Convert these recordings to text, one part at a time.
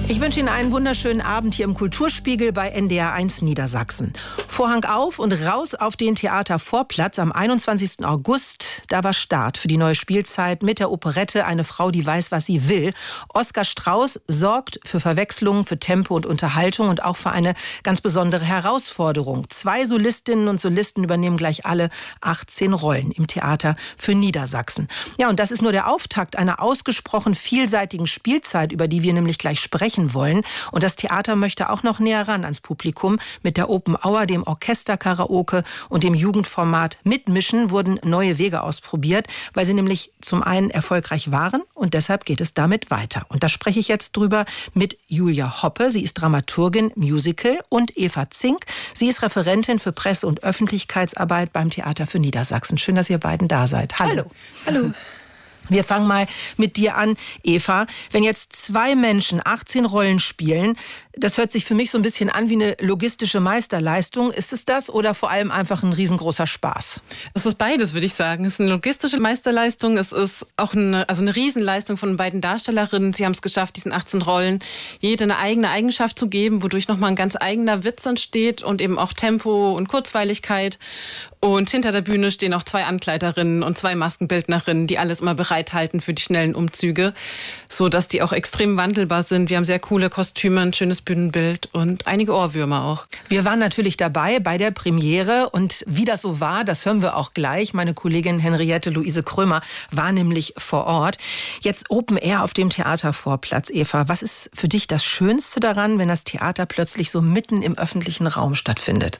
Ich wünsche Ihnen einen wunderschönen Abend hier im Kulturspiegel bei NDR 1 Niedersachsen. Vorhang auf und raus auf den Theatervorplatz am 21. August. Da war Start für die neue Spielzeit mit der Operette Eine Frau, die weiß, was sie will. Oskar Strauß sorgt für Verwechslungen, für Tempo und Unterhaltung und auch für eine ganz besondere Herausforderung. 2 Solistinnen und Solisten übernehmen gleich alle 18 Rollen im Theater für Niedersachsen. Ja, und das ist nur der Auftakt einer ausgesprochen vielseitigen Spielzeit, über die wir nämlich gleich sprechen wollen. Und das Theater möchte auch noch näher ran ans Publikum. Mit der Open Hour, dem Orchesterkaraoke und dem Jugendformat Mitmischen wurden neue Wege ausprobiert, weil sie nämlich zum einen erfolgreich waren und deshalb geht es damit weiter. Und da spreche ich jetzt drüber mit Julia Hoppe. Sie ist Dramaturgin, Musical, und Eva Zink. Sie ist Referentin für Presse- und Öffentlichkeitsarbeit beim Theater für Niedersachsen. Schön, dass ihr beiden da seid. Hallo. Hallo. Wir fangen mal mit dir an, Eva. Wenn jetzt 2 Menschen 18 Rollen spielen, das hört sich für mich so ein bisschen an wie eine logistische Meisterleistung. Ist es das oder vor allem einfach ein riesengroßer Spaß? Es ist beides, würde ich sagen. Es ist eine logistische Meisterleistung. Es ist auch eine Riesenleistung von beiden Darstellerinnen. Sie haben es geschafft, diesen 18 Rollen jede eine eigene Eigenschaft zu geben, wodurch nochmal ein ganz eigener Witz entsteht und eben auch Tempo und Kurzweiligkeit. Und hinter der Bühne stehen auch 2 Ankleiderinnen und 2 Maskenbildnerinnen, die alles immer bereithalten für die schnellen Umzüge, so dass die auch extrem wandelbar sind. Wir haben sehr coole Kostüme, ein schönes Bühnenbild und einige Ohrwürmer auch. Wir waren natürlich dabei bei der Premiere und wie das so war, das hören wir auch gleich. Meine Kollegin Henriette Luise Krömer war nämlich vor Ort. Jetzt Open Air auf dem Theatervorplatz. Eva, was ist für dich das Schönste daran, wenn das Theater plötzlich so mitten im öffentlichen Raum stattfindet?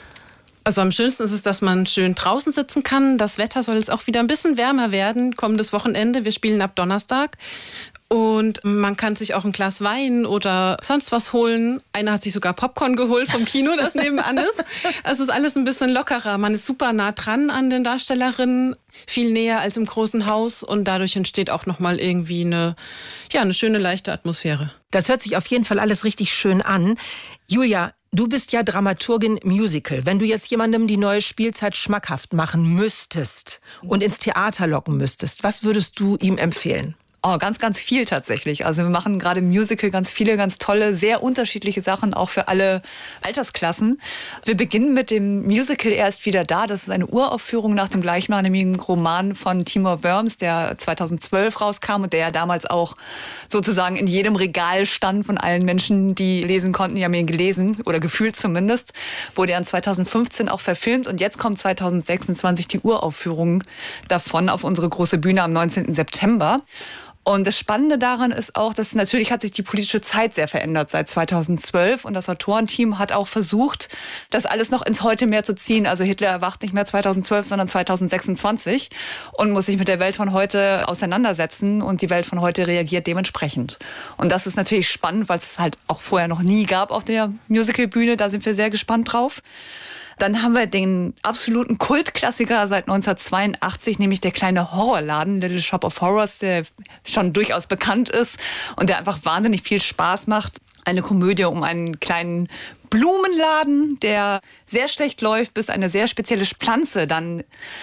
Also am schönsten ist es, dass man schön draußen sitzen kann. Das Wetter soll jetzt auch wieder ein bisschen wärmer werden, kommendes Wochenende. Wir spielen ab Donnerstag. Und man kann sich auch ein Glas Wein oder sonst was holen. Einer hat sich sogar Popcorn geholt vom Kino, das nebenan ist. Es ist alles ein bisschen lockerer. Man ist super nah dran an den Darstellerinnen, viel näher als im großen Haus. Und dadurch entsteht auch nochmal irgendwie eine schöne, leichte Atmosphäre. Das hört sich auf jeden Fall alles richtig schön an. Julia, du bist ja Dramaturgin Musical. Wenn du jetzt jemandem die neue Spielzeit schmackhaft machen müsstest und ins Theater locken müsstest, was würdest du ihm empfehlen? Oh, ganz, ganz viel tatsächlich. Also wir machen gerade im Musical ganz viele, ganz tolle, sehr unterschiedliche Sachen, auch für alle Altersklassen. Wir beginnen mit dem Musical Erst wieder da. Das ist eine Uraufführung nach dem gleichnamigen Roman von Timur Wörms, der 2012 rauskam und der ja damals auch sozusagen in jedem Regal stand von allen Menschen, die lesen konnten. Die haben ihn gelesen oder gefühlt zumindest. Wurde dann 2015 auch verfilmt und jetzt kommt 2026 die Uraufführung davon auf unsere große Bühne am 19. September. Und das Spannende daran ist auch, dass natürlich hat sich die politische Zeit sehr verändert seit 2012 und das Autorenteam hat auch versucht, das alles noch ins Heute mehr zu ziehen. Also Hitler erwacht nicht mehr 2012, sondern 2026 und muss sich mit der Welt von heute auseinandersetzen und die Welt von heute reagiert dementsprechend. Und das ist natürlich spannend, weil es halt auch vorher noch nie gab auf der Musicalbühne. Da sind wir sehr gespannt drauf. Dann haben wir den absoluten Kultklassiker seit 1982, nämlich der kleine Horrorladen, Little Shop of Horrors, der schon durchaus bekannt ist und der einfach wahnsinnig viel Spaß macht. Eine Komödie um einen kleinen Blumenladen, der sehr schlecht läuft, bis eine sehr spezielle Pflanze dann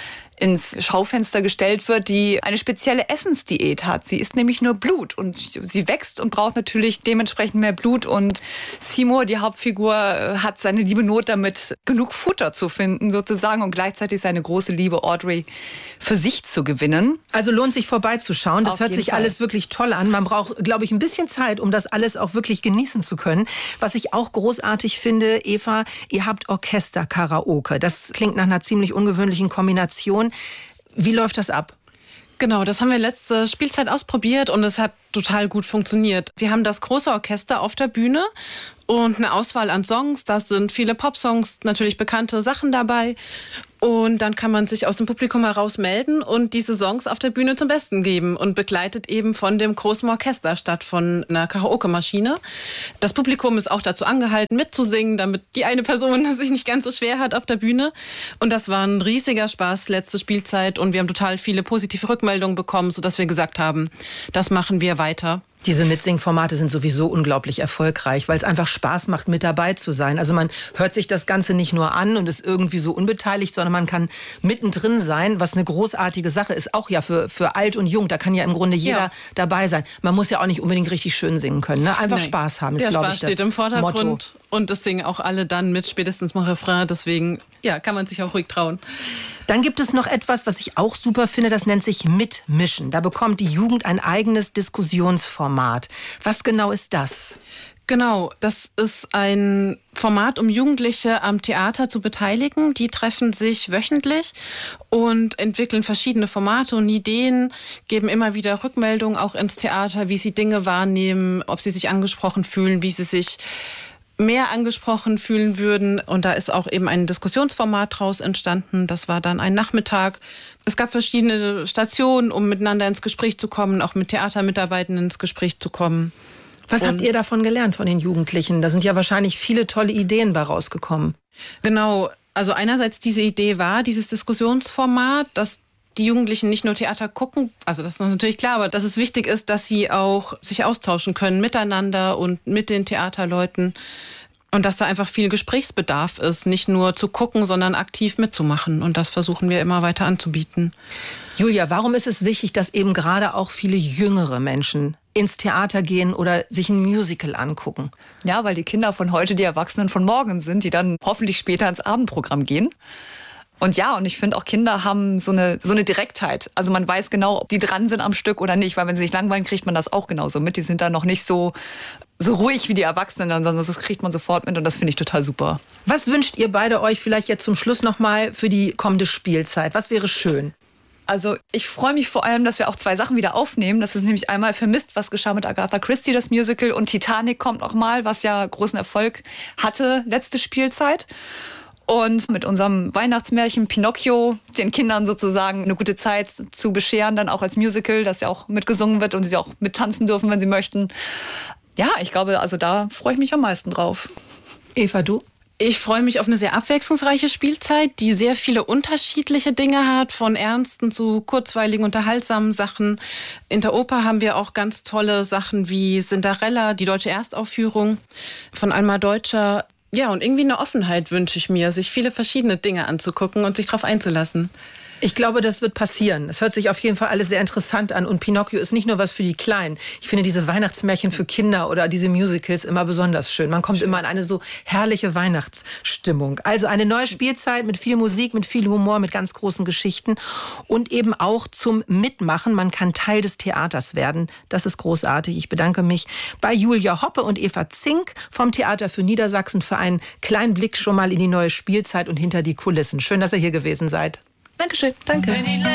ins Schaufenster gestellt wird, die eine spezielle Essensdiät hat. Sie isst nämlich nur Blut und sie wächst und braucht natürlich dementsprechend mehr Blut. Und Seymour, die Hauptfigur, hat seine liebe Not damit, genug Futter zu finden sozusagen und gleichzeitig seine große Liebe Audrey für sich zu gewinnen. Also lohnt sich vorbeizuschauen. Das hört sich alles wirklich toll an. Man braucht, glaube ich, ein bisschen Zeit, um das alles auch wirklich genießen zu können. Was ich auch großartig finde, Eva, ihr habt Orchesterkaraoke. Das klingt nach einer ziemlich ungewöhnlichen Kombination. Wie läuft das ab? Genau, das haben wir letzte Spielzeit ausprobiert und es hat total gut funktioniert. Wir haben das große Orchester auf der Bühne und eine Auswahl an Songs. Da sind viele Popsongs, natürlich bekannte Sachen dabei. Und dann kann man sich aus dem Publikum heraus melden und diese Songs auf der Bühne zum Besten geben und begleitet eben von dem großen Orchester statt von einer Karaoke-Maschine. Das Publikum ist auch dazu angehalten, mitzusingen, damit die eine Person sich nicht ganz so schwer hat auf der Bühne. Und das war ein riesiger Spaß, letzte Spielzeit. Und wir haben total viele positive Rückmeldungen bekommen, sodass wir gesagt haben, das machen wir weiter. Diese Mitsingformate sind sowieso unglaublich erfolgreich, weil es einfach Spaß macht, mit dabei zu sein. Also man hört sich das Ganze nicht nur an und ist irgendwie so unbeteiligt, sondern man kann mittendrin sein, was eine großartige Sache ist. Auch ja für alt und jung, da kann ja im Grunde jeder dabei sein. Man muss ja auch nicht unbedingt richtig schön singen können. Ne? Einfach Spaß haben ist, glaube ich, das Spaß steht im Vordergrund. Motto. Und das singen auch alle dann mit, spätestens mal Refrain. Deswegen kann man sich auch ruhig trauen. Dann gibt es noch etwas, was ich auch super finde, das nennt sich Mitmischen. Da bekommt die Jugend ein eigenes Diskussionsformat. Was genau ist das? Genau, das ist ein Format, um Jugendliche am Theater zu beteiligen. Die treffen sich wöchentlich und entwickeln verschiedene Formate und Ideen, geben immer wieder Rückmeldungen auch ins Theater, wie sie Dinge wahrnehmen, ob sie sich angesprochen fühlen, wie sie sich mehr angesprochen fühlen würden. Und da ist auch eben ein Diskussionsformat draus entstanden. Das war dann ein Nachmittag. Es gab verschiedene Stationen, um miteinander ins Gespräch zu kommen, auch mit Theatermitarbeitenden ins Gespräch zu kommen. Was habt ihr davon gelernt von den Jugendlichen? Da sind ja wahrscheinlich viele tolle Ideen bei rausgekommen. Genau, also einerseits diese Idee war, dieses Diskussionsformat, dass die Jugendlichen nicht nur Theater gucken, also das ist natürlich klar, aber dass es wichtig ist, dass sie auch sich austauschen können miteinander und mit den Theaterleuten und dass da einfach viel Gesprächsbedarf ist, nicht nur zu gucken, sondern aktiv mitzumachen und das versuchen wir immer weiter anzubieten. Julia, warum ist es wichtig, dass eben gerade auch viele jüngere Menschen ins Theater gehen oder sich ein Musical angucken? Ja, weil die Kinder von heute die Erwachsenen von morgen sind, die dann hoffentlich später ins Abendprogramm gehen. Und ich finde auch Kinder haben so eine Direktheit. Also man weiß genau, ob die dran sind am Stück oder nicht, weil wenn sie sich langweilen, kriegt man das auch genauso mit. Die sind da noch nicht so ruhig wie die Erwachsenen, sondern das kriegt man sofort mit und das finde ich total super. Was wünscht ihr beide euch vielleicht jetzt zum Schluss nochmal für die kommende Spielzeit? Was wäre schön? Also ich freue mich vor allem, dass wir auch 2 Sachen wieder aufnehmen. Das ist nämlich einmal Vermisst, was geschah mit Agatha Christie, das Musical, und Titanic kommt noch mal, was ja großen Erfolg hatte letzte Spielzeit. Und mit unserem Weihnachtsmärchen Pinocchio den Kindern sozusagen eine gute Zeit zu bescheren, dann auch als Musical, dass ja auch mitgesungen wird und sie auch mittanzen dürfen, wenn sie möchten. Ja, ich glaube, also da freue ich mich am meisten drauf. Eva, du? Ich freue mich auf eine sehr abwechslungsreiche Spielzeit, die sehr viele unterschiedliche Dinge hat, von ernsten zu kurzweiligen, unterhaltsamen Sachen. In der Oper haben wir auch ganz tolle Sachen wie Cinderella, die deutsche Erstaufführung von Alma Deutscher. Ja, und irgendwie eine Offenheit wünsche ich mir, sich viele verschiedene Dinge anzugucken und sich darauf einzulassen. Ich glaube, das wird passieren. Es hört sich auf jeden Fall alles sehr interessant an. Und Pinocchio ist nicht nur was für die Kleinen. Ich finde diese Weihnachtsmärchen für Kinder oder diese Musicals immer besonders schön. Man kommt immer in eine so herrliche Weihnachtsstimmung. Also eine neue Spielzeit mit viel Musik, mit viel Humor, mit ganz großen Geschichten. Und eben auch zum Mitmachen. Man kann Teil des Theaters werden. Das ist großartig. Ich bedanke mich bei Julia Hoppe und Eva Zink vom Theater für Niedersachsen für einen kleinen Blick schon mal in die neue Spielzeit und hinter die Kulissen. Schön, dass ihr hier gewesen seid. Dankeschön. Danke.